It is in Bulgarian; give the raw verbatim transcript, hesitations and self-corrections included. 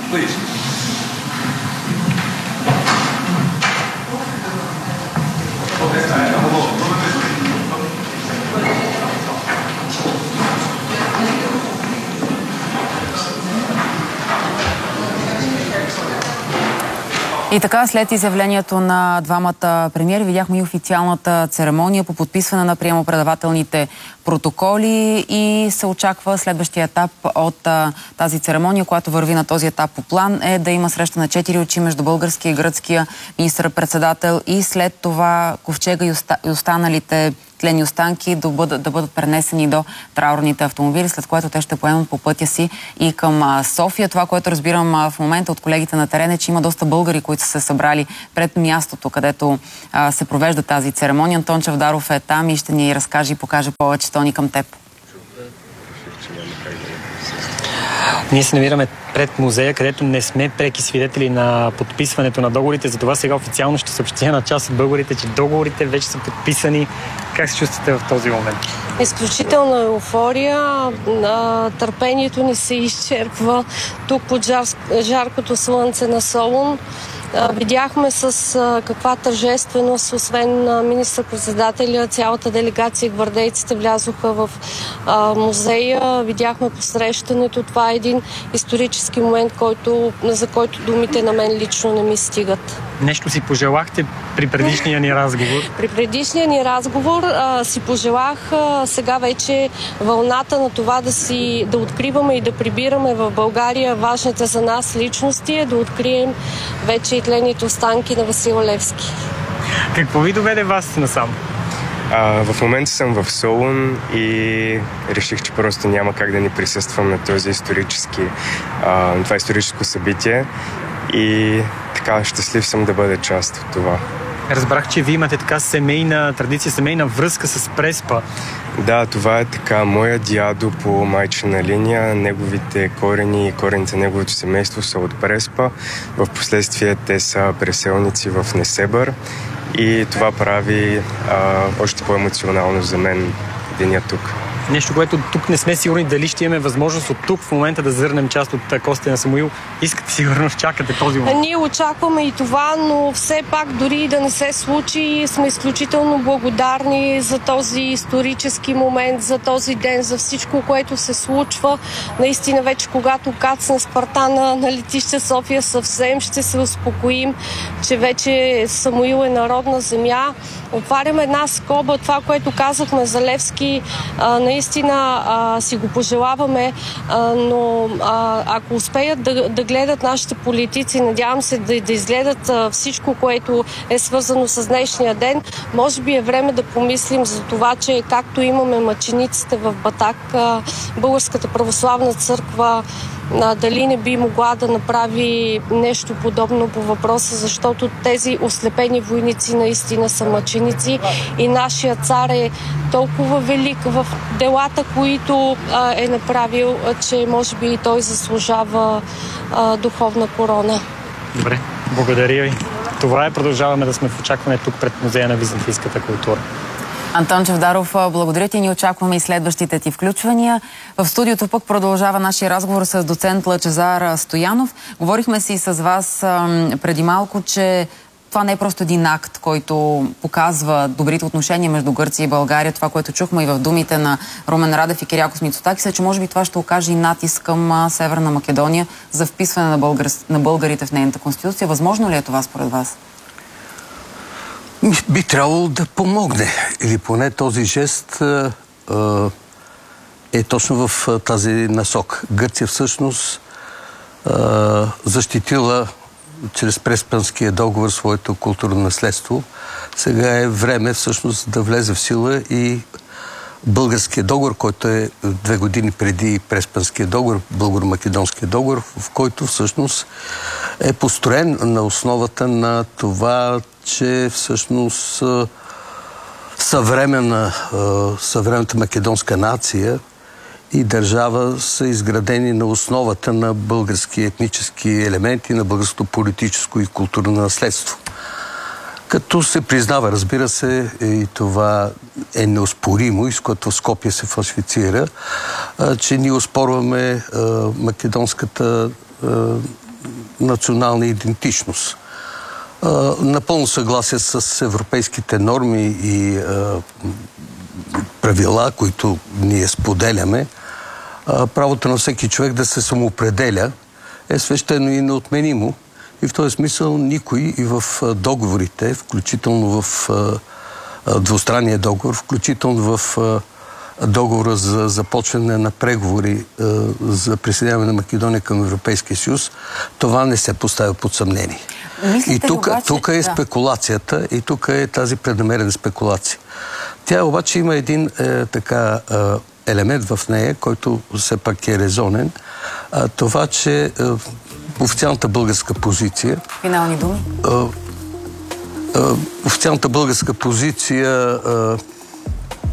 Please. И така, след изявлението на двамата премиери, видяхме и официалната церемония по подписване на приемо-предавателните протоколи и се очаква следващия етап от а, тази церемония, която върви на този етап по план, е да има среща на четири очи между българския и гръцкия министър-председател и след това ковчега и, оста, и останалите тлени останки да бъдат, да бъдат пренесени до траурните автомобили, след което те ще поемат по пътя си и към а, София. Това, което разбирам а, в момента от колегите на терен, е, че има доста българи, които са се събрали пред мястото, където а, се провежда тази церемония. Антон Чавдаров е там и ще ни разкаже и покаже повече. Тони, към теб. Ние се намираме пред музея, където не сме преки свидетели на подписването на договорите. Затова сега официално ще съобщя на част от българите, че договорите вече са подписани. Как се чувствате в този момент? Изключителна еуфория. Търпението ни се изчерпва тук под жар... жаркото слънце на Солун. Видяхме с а, каква тържественост, освен а, министър-председателя, цялата делегация и гвардейците влязоха в а, музея. Видяхме посрещането. Това е един исторически момент, който, за който думите на мен лично не ми стигат. Нещо си пожелахте при предишния ни разговор? При предишния ни разговор а, си пожелах а, сега вече вълната на това да си да откриваме и да прибираме в България важните за нас личности, е да открием вече и тлените останки на Васил Левски. Какво ви доведе вас насам? А, в момента съм в Солун и реших, че просто няма как да ни присъствам на този исторически, а, това историческо събитие и така щастлив съм да бъда част от това. Разбрах, че вие имате така семейна традиция, семейна връзка с Преспа. Да, това е така. Моя дядо по майчина линия, неговите корени и корените на неговото семейство са от Преспа. В последствие те са преселници в Несебър и това прави а, още по-емоционално за мен деня тук. Нещо, което тук не сме сигурни дали ще имаме възможност от тук в момента да зърнем част от костите на Самуил. Искате сигурно, чакате този момент. Ние очакваме и това, но все пак дори да не се случи, сме изключително благодарни за този исторически момент, за този ден, за всичко, което се случва. Наистина вече, когато кацне Спартана на летище София, съвсем ще се успокоим, че вече Самуил е народна земя. Отваряме една скоба, това, което казахме за Левски, а, наистина а, си го пожелаваме, а, но а, ако успеят да, да гледат нашите политици, надявам се да, да изгледат а, всичко, което е свързано с днешния ден, може би е време да помислим за това, че както имаме мъчениците в Батак, а, Българската православна църква дали не би могла да направи нещо подобно по въпроса, защото тези ослепени войници наистина са мъченици и нашия цар е толкова велик в делата, които а, е направил, че може би и той заслужава а, духовна корона. Добре, благодаря ви. Това е, продължаваме да сме в очакване тук пред Музея на византийската култура. Антон Чавдаров, благодаря ти. Ни очакваме и следващите ти включвания. В студиото пък продължава нашия разговор с доцент Лъчезар Стоянов. Говорихме си с вас ам, преди малко, че това не е просто един акт, който показва добрите отношения между Гърция и България. Това, което чухме и в думите на Румен Радев и Кирякос Мицотакис, е, че може би това ще окаже и натиск към а, Северна Македония за вписване на, българ... на българите в нейната конституция. Възможно ли е това според вас? Би трябвало да помогне. Или поне този жест а, а, е точно в а, тази насок. Гърция всъщност а, защитила чрез Преспанския договор своето културно наследство. Сега е време всъщност да влезе в сила и българския договор, който е две години преди Преспанския договор, българо-македонския договор, в който всъщност е построен на основата на това, че всъщност съвременна, съвременната македонска нация и държава са изградени на основата на български етнически елементи, на българското политическо и културно наследство. Като се признава, разбира се, и това е неоспоримо, и с което в Скопие се фалшифицира, че ние оспорваме македонската национална идентичност. А, напълно съгласие с европейските норми и а, правила, които ние споделяме. А, правото на всеки човек да се самоопределя е свещено и неотменимо. И в този смисъл никой и в договорите, включително в а, двустранния договор, включително в а, договора за започване на преговори а, за присъединяване на Македония към Европейския съюз, това не се поставя под съмнение. Мислите и тук, обаче... тук е да. спекулацията и тук е тази преднамерена спекулация. Тя обаче има един е, така е, елемент в нея, който все пак е резонен. А, това, че е, официалната българска позиция... Финални думи? Е, е, официалната българска позиция... Е,